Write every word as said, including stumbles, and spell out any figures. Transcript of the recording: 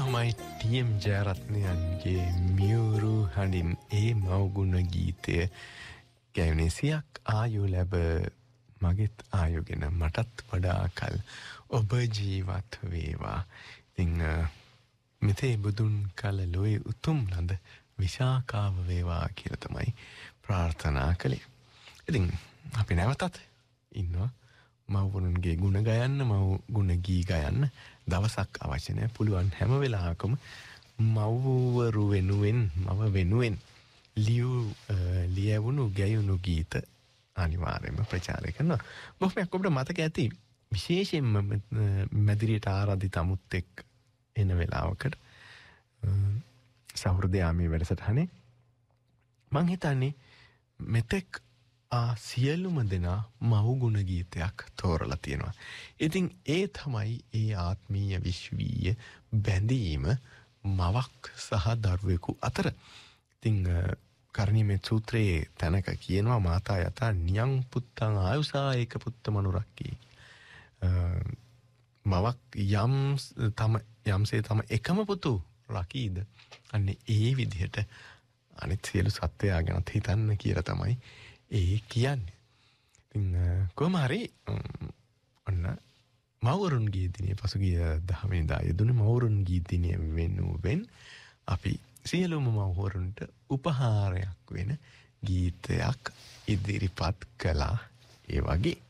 තමයි ටී එම් ජයරත්නයන්ගේ මියුරු හඬින් ඒ මව්ගුණ ගීතය ගැයුනේ. සියක් ආයු ලැබ මගෙත් ආයුගෙන මටත් වඩා කල් ඔබ ජීවත් වේවා. ඉතින් මෙතේ බුදුන් කල ලොවේ උතුම් ලඳ විශාකාව වේවා කියලා තමයි ප්‍රාර්ථනා කළේ. ඉතින් අපි නැවතත් ඉන්නවා මව්වරුන්ගේ ගුණ ගයන්න, මව් ගුණ ගී ගයන්න දවසක් අවශ්‍ය නැහැ. පුළුවන් හැම වෙලාවකම මව්වරු වෙනුවෙන්, මව වෙනුවෙන් ලියු ලියවුණු ගැයුණු ගීත අනිවාර්යයෙන්ම ප්‍රචාරය කරනවා. බොහොමයක් ඔබට මතක ඇති විශේෂයෙන්ම මැදිරියට ආරාධිත අමුත් එක් එන වෙලාවකට සහෘදයාමී වැඩසටහනේ මං හිතන්නේ මෙතෙක් ආ සියලුම දෙනා මව්ගුණ ගීතයක් තෝරලා තියෙනවා. ඉතින් ඒ තමයි ඒ ආත්මීය විශ්වීය බැඳීම මවක් සහ දරුවෙකු අතර. ඉතින් කරණීය සූත්‍රයේ තැනක කියනවා මාතා යතා නියං පුත්තං ආයුසා ඒක පුත්ත මනුරක්කී. මවක් යම් තම යම්සේ තම එකම පුතු රකීද අන්නේ ඒ විදිහට අනිත් සියලු සත්වයා ගැනත් හිතන්න කියලා තමයි ඒ කියන්නේ. ඉතින් කොහොම හරි ඔන්න මවුරුන්ගේ දිනේ පසුගිය දහ වෙනිදා යෙදුණු මවුරුන්ගේ දිනේ වෙනුවෙන් අපි සියලුම මවුරුන්ට උපහාරයක් වෙන ගීතයක් ඉදිරිපත් කළා. ඒ වගේ